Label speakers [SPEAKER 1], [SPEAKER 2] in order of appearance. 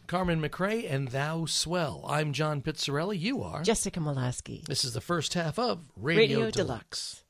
[SPEAKER 1] Carmen McRae and Thou Swell. I'm John Pizzarelli. You are
[SPEAKER 2] Jessica Molaski.
[SPEAKER 1] This is the first half of Radio
[SPEAKER 2] Radio
[SPEAKER 1] Deluxe.